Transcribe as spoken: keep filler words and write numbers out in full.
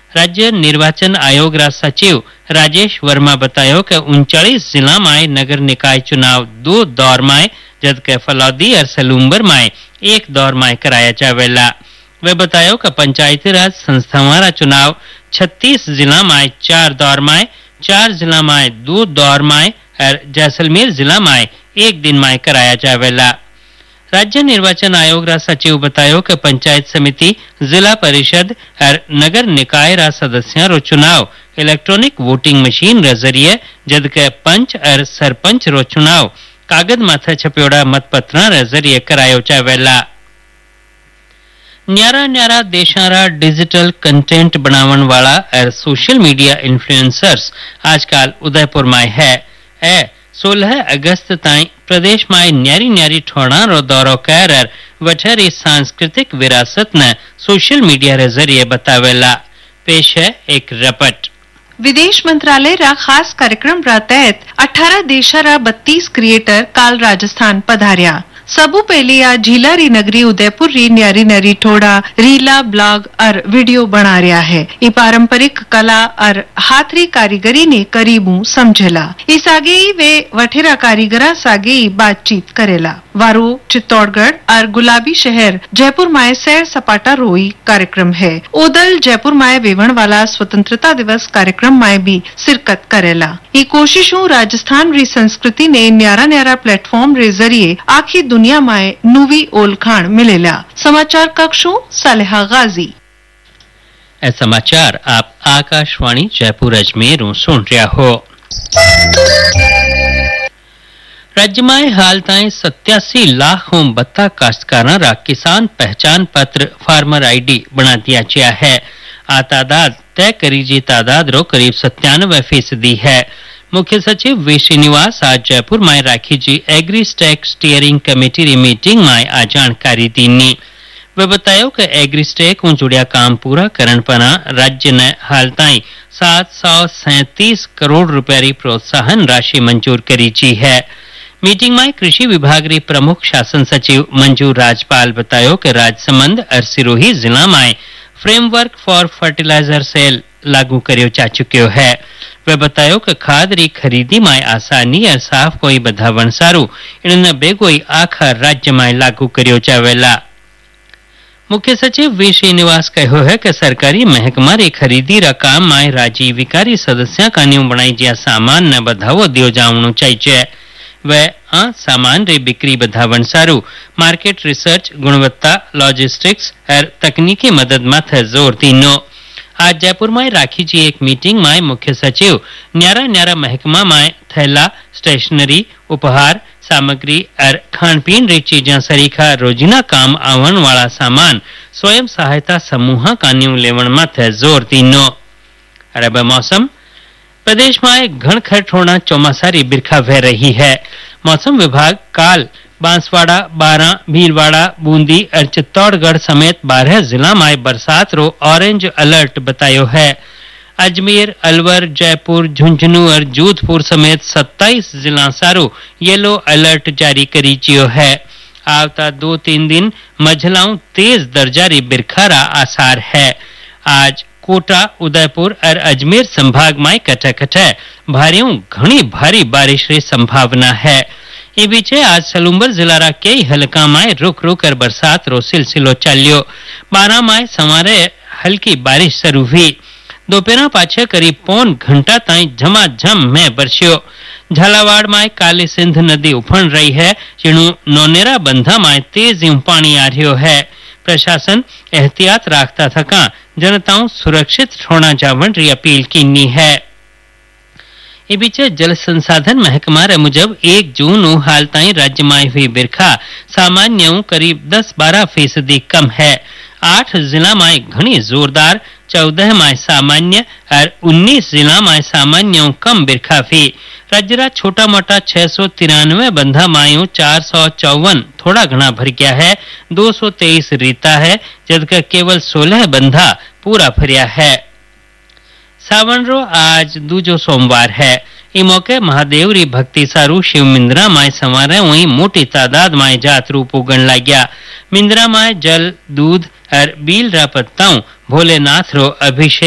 राज्य निर्वाचन आयोग रा सचिव राजेश वर्मा बतायो कि उनचालीस जिला में नगर निकाय चुनाव दो दौर में जबकि फलौदी और सलूम्बर में एक दौर में कराया जावेला। वे बतायो कि पंचायती राज संस्थावां रा चुनाव छत्तीस जिला में चार दौर में, चार जिला में दो दौर में और जैसलमेर जिला में एक दिन में कराया जावेला। राज्य निर्वाचन आयोग रा सचिव बतायो कि पंचायत समिति, जिला परिषद और नगर निकाय रा सदस्यों रो चुनाव इलेक्ट्रॉनिक वोटिंग मशीन रे जरिए जबकि पंच और सरपंच रो चुनाव कागज माथे छप्योड़ा मतपत्रां रे जरिए करायो जावेला। न्यारा न्यारा देशारा डिजिटल कंटेंट बनावन वाला और सोशल मीडिया इन्फ्लुएंसर्स आजकल उदयपुर में है। ए सोलह अगस्त ताई प्रदेश में न्यारी न्यारी ठोड़ा रो दौरो कर वठरी सांस्कृतिक विरासत न सोशल मीडिया रे जरिए बतावेला। पेश है एक रपट। विदेश मंत्रालय रा खास कार्यक्रम रा तहत अठारह देशा रा बत्तीस क्रिएटर काल राजस्थान पधार्या। सबू पहले आ झीलारी नगरी उदयपुर री न्यारी न्यारी ठोड़ा रीला, ब्लॉग और वीडियो बना रहा है। ये पारंपरिक कला और हाथरी कारीगरी ने करीबू समझेला। इस आगे ही वे वठेरा कारीगरा सागे ही बातचीत करेला। वारो चित्तौड़गढ़ और गुलाबी शहर जयपुर माए सैर सपाटा रोई कार्यक्रम है। ओदल जयपुर माए वेवण वाला स्वतंत्रता दिवस कार्यक्रम माए भी शिरकत करेला। ये कोशिशों राजस्थान री संस्कृति ने न्यारा न्यारा प्लेटफॉर्म रे जरिए आखी दुनिया में नूवी ओलखाण मिलेला। समाचार कक्षों सालेहा गाजी। ए समाचार आप आकाशवाणी जयपुर अजमेर सुन रहा हो। राज्य में हाल ताई सत्यासी लाख बत्ता काश्तकारां रा किसान पहचान पत्र फार्मर आईडी बना दिया गया है। आ तादाद तय करी जी तादाद रो करीब सत्तानवे फीसदी है। मुख्य सचिव वी श्रीनिवास आज जयपुर में राखी जी एग्री स्टेक स्टीयरिंग कमेटी री मीटिंग में आ जानकारी दीनी। वे बतायो कि एग्री स्टेक उ जुड़िया काम पूरा करण पना राज्य ने हाल ताई सात सौ सैंतीस करोड़ रुपया री प्रोत्साहन राशि मंजूर करी जी है। मीटिंग में कृषि विभाग री प्रमुख शासन सचिव मंजू राजपाल बतायो कि राजसमंद और सिरोही जिला में फ्रेमवर्क फॉर फर्टिलाइजर सेल लागू करियो जा चुक्यो है। वे बतायो कि खाद री खरीदी में आसानी और साफ कोई बधावन सारू इन्हें बेगोई आखा राज्य में लागू करियो जावेला। मुख्य सचिव वी श्रीनिवास कहो है कि सरकारी महकमा री खरीदी रा काम में राजीविकारी सदस्य कान्यू बनाई जिया सामान न बधावो दियो जावणो चाहिए। वे आ सामान रे बिक्री बधावन सारू मार्केट रिसर्च, गुणवत्ता, लॉजिस्टिक्स और तकनीकी मदद माथे जोर दीनो। आज जयपुर में राखी जी एक मीटिंग में मुख्य सचिव न्यारा न्यारा महकमा में थैला, स्टेशनरी, उपहार सामग्री और खान पीन री चीजा सरीखा रोजीना काम आवन वाला सामान स्वयं सहायता समूह कान्यू लेवण माथे जोर दीनो। अरब मौसम प्रदेश में घण खट होना चौमासारी बिरखा बह रही है। मौसम विभाग काल बांसवाड़ा, बारां, भीलवाड़ा, बूंदी और चित्तौड़गढ़ समेत बारह जिला में बरसात रो ऑरेंज अलर्ट बतायो है। अजमेर, अलवर, जयपुर, झुंझुनू और जोधपुर समेत सत्ताईस जिला सारो येलो अलर्ट जारी करी चियो है। आवता दो तीन दिन मझलाऊ तेज दर्जारी बिरखारा आसार है। आज कोटा, उदयपुर और अजमेर संभाग में कटे कटे भारियों घनी भारी बारिश री संभावना है। ये बीचे आज सलूम्बर जिला रा कई हलका में रुक रुक कर बरसात रो सिलसिलो चलियो। बारह में सवारे हल्की बारिश शुरू हुई। दोपहर पाछे करीब पौन घंटा ताई झमाझम में बरस्यो। झालावाड़ में काली सिंध नदी उफण रही है, जिणु नौनेरा बंधा में तेज पानी आ रह्यो है। प्रशासन एहतियात राखता थका जनताओं सुरक्षित ठोना जावन री अपील कीनी है। ये बीचे जल संसाधन महकमा रे मुजब एक जून हाल ताई राज्य में हुई बिरखा सामान्य करीब दस बारह फीसदी कम है। आठ जिला में घनी जोरदार, चौदह में सामान्य और उन्नीस जिला में सामान्य कम बिरखा हुई। राज्य रा छोटा मोटा छह सौ तिरानवे बंधा मायू चार सौ चौवन थोड़ा घना भर गया है। दो सौ तेईस रीता है, जबकि केवल सोलह बंधा पूरा भरिया है। सावन रो आज दूजो सोमवार है। ई मौके महादेव री भक्ति सारू शिव मिंद्रा माय सवारे वही मोटी तादाद माय जात रूप उगण लाग्या। मिंद्रा माय जल, दूध और बील रा पत्ताओं भोलेनाथ रो अभिषेक